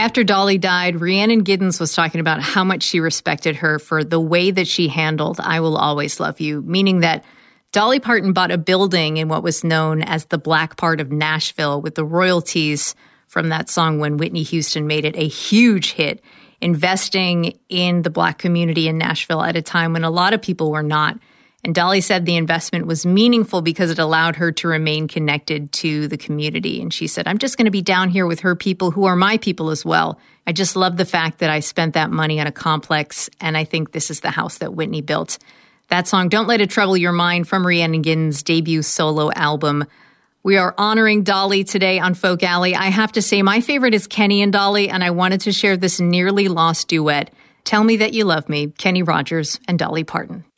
After Dolly died, Rhiannon Giddens was talking about how much she respected her for the way that she handled I Will Always Love You, meaning that Dolly Parton bought a building in what was known as the black part of Nashville with the royalties from that song when Whitney Houston made it a huge hit, investing in the black community in Nashville at a time when a lot of people were not. And Dolly said the investment was meaningful because it allowed her to remain connected to the community. And she said, I'm just going to be down here with her people who are my people as well. I just love the fact that I spent that money on a complex, and I think this is the house that Whitney built. That song, Don't Let It Trouble Your Mind, from Rhiannon Giddens' debut solo album. We are honoring Dolly today on Folk Alley. I have to say, my favorite is Kenny and Dolly, and I wanted to share this nearly lost duet, Tell Me That You Love Me, Kenny Rogers and Dolly Parton.